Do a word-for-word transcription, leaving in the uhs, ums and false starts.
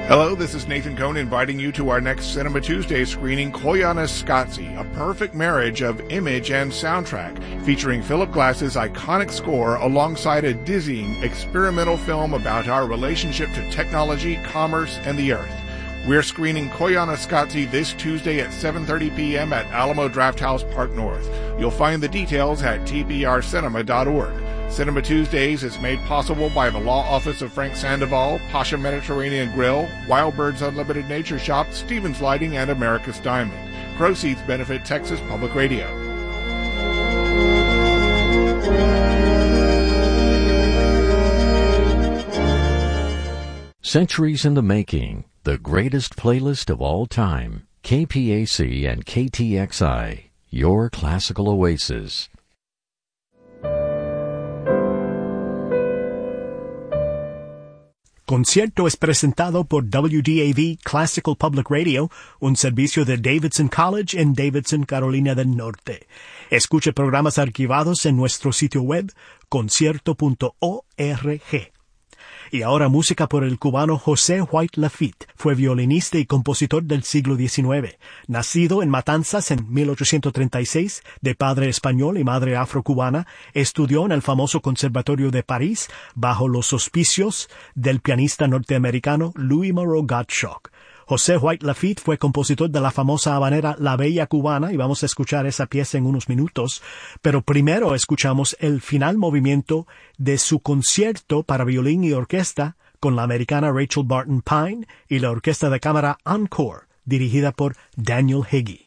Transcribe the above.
Hello, this is Nathan Cohn inviting you to our next Cinema Tuesday screening, Koyaanisqatsi, a perfect marriage of image and soundtrack, featuring Philip Glass's iconic score alongside a dizzying experimental film about our relationship to technology, commerce, and the earth. We're screening Koyaanisqatsi this Tuesday at seven thirty p.m. at Alamo Drafthouse Park North. You'll find the details at t p r cinema dot org. Cinema Tuesdays is made possible by the Law Office of Frank Sandoval, Pasha Mediterranean Grill, Wild Birds Unlimited Nature Shop, Stevens Lighting, and America's Diamond. Proceeds benefit Texas Public Radio. Centuries in the Making, the greatest playlist of all time. K P A C and K T X I, your classical oasis. Concierto es presentado por W D A V Classical Public Radio, un servicio de Davidson College en Davidson, Carolina del Norte. Escuche programas archivados en nuestro sitio web, concierto punto org. Y ahora música por el cubano José White Lafitte. Fue violinista y compositor del siglo diecinueve. Nacido en Matanzas en mil ochocientos treinta y seis, de padre español y madre afrocubana, estudió en el famoso Conservatorio de París bajo los auspicios del pianista norteamericano Louis Moreau Gottschalk. José White Lafitte fue compositor de la famosa habanera La Bella Cubana y vamos a escuchar esa pieza en unos minutos, pero primero escuchamos el final movimiento de su concierto para violín y orquesta con la americana Rachel Barton Pine y la orquesta de cámara Encore, dirigida por Daniel Higgy.